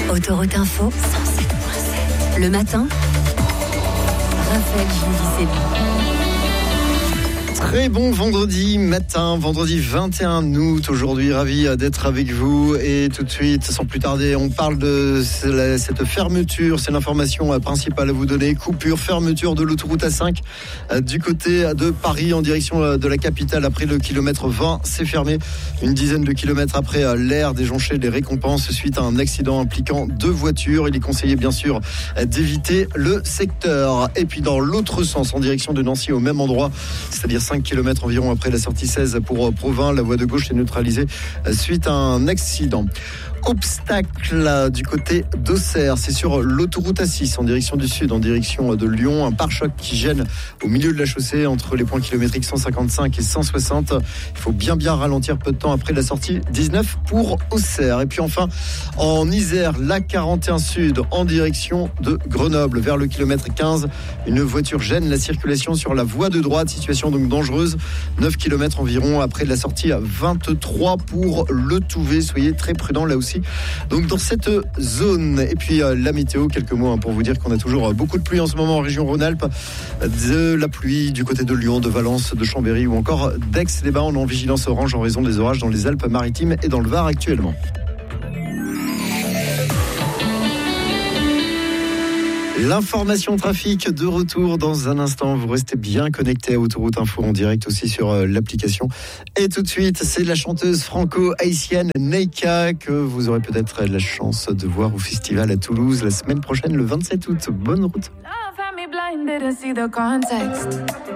Autoroute Info, 107.7. Le matin, Raphaël Julie. Très bon vendredi matin, vendredi 21 août. Aujourd'hui, ravi d'être avec vous. Et tout de suite, sans plus tarder, on parle de cette fermeture. C'est l'information principale à vous donner. Coupure, fermeture de l'autoroute A5 du côté de Paris en direction de la capitale. Après le kilomètre 20, c'est fermé. Une dizaine de kilomètres après l'aire des Jonchets, des Récompenses, suite à un accident impliquant 2 voitures. Il est conseillé, bien sûr, d'éviter le secteur. Et puis, dans l'autre sens, en direction de Nancy, au même endroit, c'est-à-dire 5 km environ après la sortie 16 pour Provins. La voie de gauche est neutralisée suite à un accident. Obstacle du côté d'Auxerre, c'est sur l'autoroute A6 en direction du sud, en direction de Lyon. Un pare-choc qui gêne au milieu de la chaussée entre les points kilométriques 155 et 160. Il faut bien ralentir peu de temps après la sortie 19 pour Auxerre. Et puis enfin, en Isère, la 41 sud en direction de Grenoble, vers le kilomètre 15. Une voiture gêne la circulation sur la voie de droite, situation donc dangereuse. 9 km environ après la sortie 23 pour le Touvet. Soyez très prudents là aussi. Donc dans cette zone. Et puis la météo, quelques mots pour vous dire qu'on a toujours beaucoup de pluie en ce moment en région Rhône-Alpes. De la pluie du côté de Lyon, de Valence, de Chambéry ou encore d'Aix-les-Bains. On est en vigilance orange en raison des orages dans les Alpes-Maritimes et dans le Var actuellement. L'information trafic de retour dans un instant. Vous restez bien connectés à Autoroute Info en direct aussi sur l'application. Et tout de suite, c'est la chanteuse franco-haïtienne Neika que vous aurez peut-être la chance de voir au festival à Toulouse la semaine prochaine, le 27 août. Bonne route.